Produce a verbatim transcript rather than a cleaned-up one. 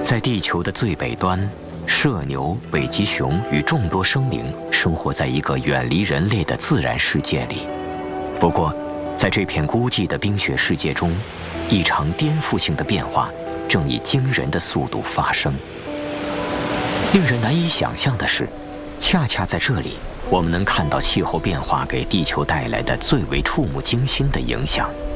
在地球的最北端，麝牛、北极熊与众多生灵生活在一个远离人类的自然世界里。不过，在这片孤寂的冰雪世界中，一场颠覆性的变化正以惊人的速度发生。令人难以想象的是，恰恰在这里，我们能看到气候变化给地球带来的最为触目惊心的影响。